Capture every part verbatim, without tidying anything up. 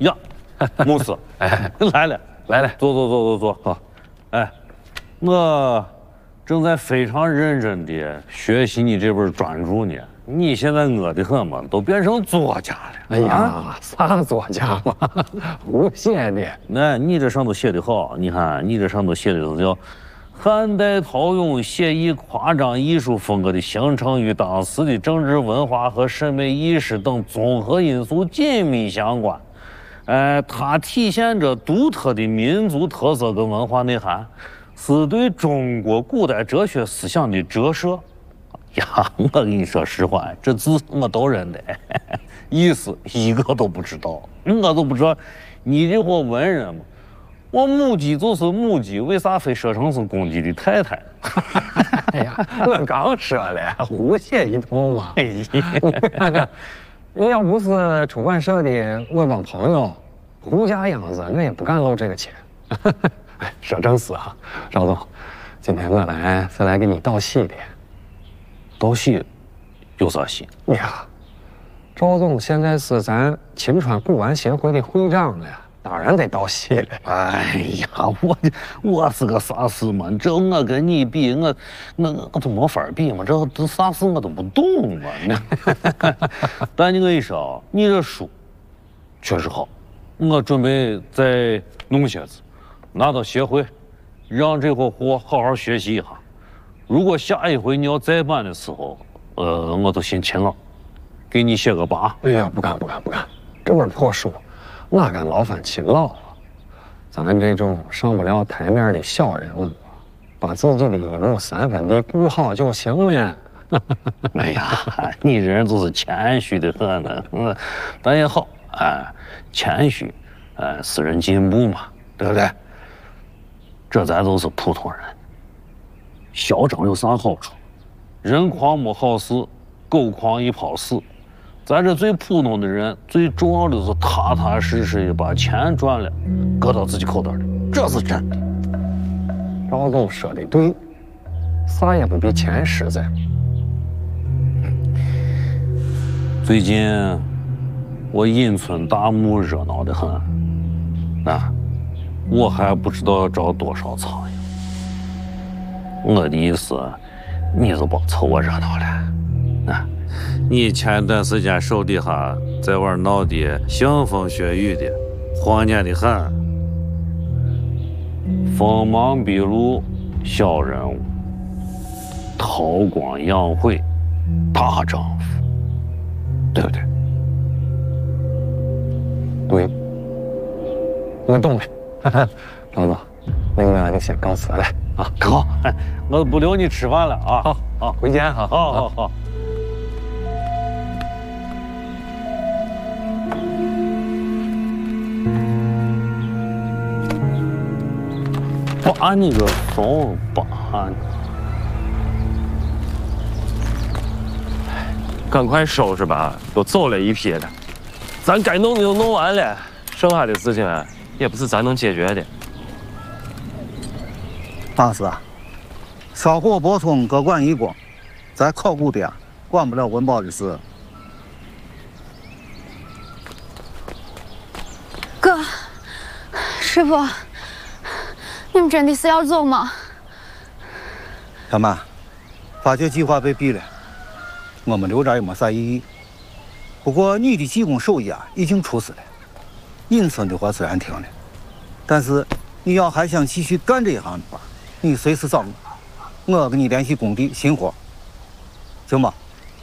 呀，没事，哎，来了， 来了， 坐坐坐坐坐，好，哎，我正在非常认真地学习你这本专著呢。你现在饿得很嘛，都变成作家了。 哎呀，啥作家嘛，胡写的。 那你这上头写的好，你看你这上头写的是叫汉代陶俑写意夸张艺术风格的形成与当时的政治文化和审美意识等综合因素紧密相关。呃，它体现着独特的民族特色跟文化内涵，是对中国古代哲学思想的折射。呀，我跟你说实话，这字我都认得，意思一个都不知道，我都不知道。你这伙文人嘛，我母鸡就是母鸡，为啥非说成是公鸡的太太？ 哎呀，我刚说了，胡写一通嘛。哎呀，你看看，你要不是出版社的我帮朋友，胡家样子，我也不敢露这个怯。哎，说正事啊，赵总，今天我来是来给你道喜的。 道喜？有啥喜？ 呀，赵总现在是咱秦川古玩协会的会长了，当然得道喜了。 哎呀，我我是个啥事嘛？这我跟你比，我我我都没法比嘛。这这啥事我都不懂嘛。但你跟你说，你这书确实好，我准备再弄些字，拿到协会，让这伙货好好学习一下。如果下一回你要再版的时候，呃，我都先勤劳，给你写个八。 哎呀，不敢不敢不敢，这本破书，哪敢劳烦勤劳啊？咱这种上不了台面的小人物，把自己的一亩三分地顾好就行了。 哎呀，你这人就是谦虚的很呢。嗯，但也好，哎，谦虚，哎，使人进步嘛，对不对？这咱都是普通人。嚣张有啥好处？人狂没好事，狗狂一泡屎。咱这最普通的人，最重要的是踏踏实实的把钱赚了，搁到自己口袋里，这是真的。 赵总说的对，啥也不比钱实在。 最近我隐村大墓热闹得很，啊，我还不知道要招多少苍蝇。我的意思，你就别凑我热闹了。啊，你前段时间手底下在玩闹的腥风血雨的，荒年的很，锋芒毕露小人物，韬光养晦大丈夫，对不对？ 对，我懂了。老总，那我就先告辞了。啊， 好，我不留你吃饭了啊！ 好，好，回见哈！ 好好好。把你个怂把你！ 赶快收拾吧，都走了一批了，咱该弄的都弄完了，剩下的事情啊，也不是咱能解决的。 大师啊，烧火播送各管一光，在考古的啊，管不了文保的事。 哥，师傅，你们真的是要走吗？ 小曼，发掘计划被毙了，我们留着也没啥意义。不过你的技工手艺啊，已经出师了。隐村的活虽然停了，但是你要还想继续干这一行的话，你随时找我，我给你联系工地新活，行吗？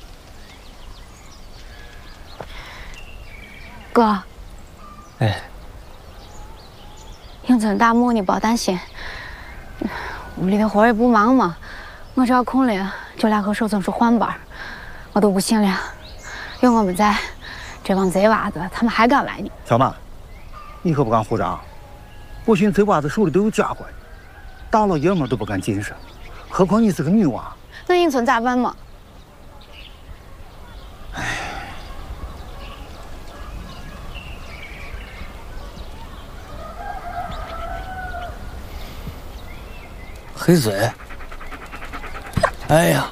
哥， 哎， 隐村大墓你别担心，屋里的活也不忙嘛，我只要空了就来和守村叔换班，我都不信了，有我们在，这帮贼娃子他们还敢来呢。 小马，你可不敢胡张，不信贼娃子手里都有家伙。大老爷们都不敢近视，何况你是个女娃。 那隐村咋办嘛？ 唉， 黑嘴，哎呀，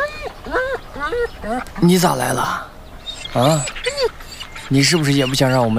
你咋来了？啊？你是不是也不想让我们？